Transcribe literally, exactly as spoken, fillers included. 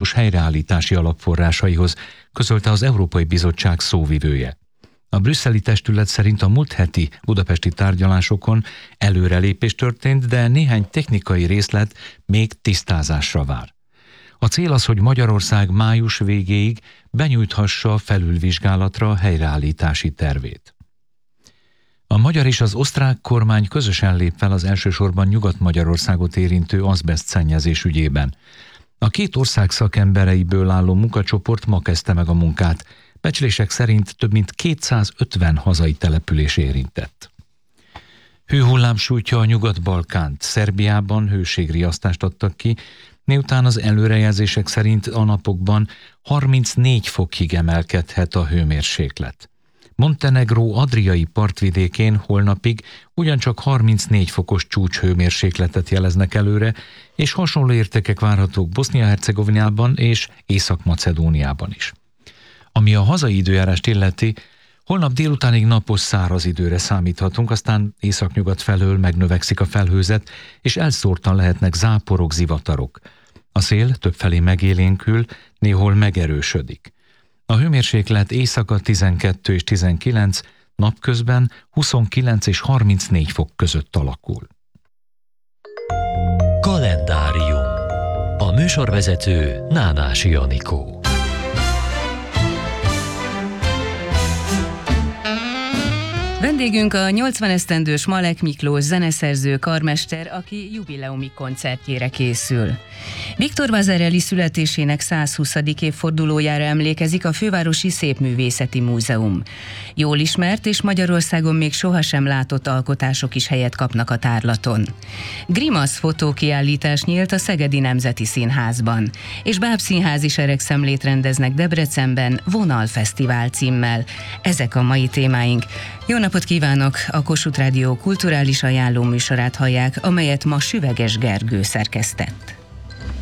Uniós helyreállítási alapforrásaihoz, közölte az Európai Bizottság szóvivője. A brüsszeli testület szerint a múlt heti budapesti tárgyalásokon előrelépés történt, de néhány technikai részlet még tisztázásra vár. A cél az, hogy Magyarország május végéig benyújthassa felülvizsgálatra a helyreállítási tervét. A magyar és az osztrák kormány közösen lép fel az elsősorban Nyugat-Magyarországot érintő azbesztszennyezés ügyében. A két ország szakembereiből álló munkacsoport ma kezdte meg a munkát. Becslések szerint több mint kétszázötven hazai település érintett. Hőhullám sújtja a Nyugat-Balkánt. Szerbiában hőségriasztást adtak ki, miután az előrejelzések szerint a napokban harmincnégy fokig emelkedhet a hőmérséklet. Montenegró adriai partvidékén holnapig ugyancsak harmincnégy fokos csúcshőmérsékletet jeleznek előre, és hasonló értékek várhatók Bosznia-Hercegovinában és Észak-Macedóniában is. Ami a hazai időjárást illeti, holnap délutánig napos száraz időre számíthatunk, aztán északnyugat felől megnövekszik a felhőzet, és elszórtan lehetnek záporok, zivatarok. A szél többfelé megélénkül, néhol megerősödik. A hőmérséklet éjszaka tizenkettő és tizenkilenc, napközben huszonkilenc és harmincnégy fok között alakul. Kalendárium. A műsorvezető Nánási Anikó. Vendégünk a nyolcvan esztendős Malek Miklós zeneszerző, karmester, aki jubileumi koncertjére készül. Viktor Vasarely születésének százhuszadik évfordulójára emlékezik a Fővárosi Szépművészeti Múzeum. Jól ismert és Magyarországon még sohasem látott alkotások is helyet kapnak a tárlaton. Grimasz fotókiállítás nyílt a Szegedi Nemzeti Színházban, és bábszínházi seregszemlét rendeznek Debrecenben Vonalfesztivál címmel. Ezek a mai témáink. Jó napot kívánok! A Kossuth Rádió kulturális ajánló műsorát hallják, amelyet ma Süveges Gergő szerkesztett.